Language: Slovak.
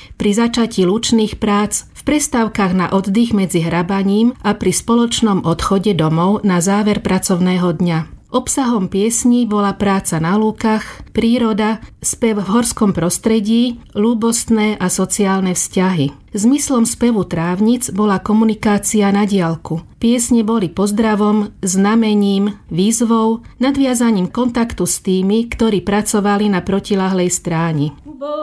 pri začatí lučných prác, v prestávkach na oddych medzi hrabaním a pri spoločnom odchode domov na záver pracovného dňa. Obsahom piesní bola práca na lúkach, príroda, spev v horskom prostredí, ľúbostné a sociálne vzťahy. Zmyslom spevu trávnic bola komunikácia na diaľku. Piesne boli pozdravom, znamením, výzvou, nadviazaním kontaktu s tými, ktorí pracovali na protiľahlej stráni.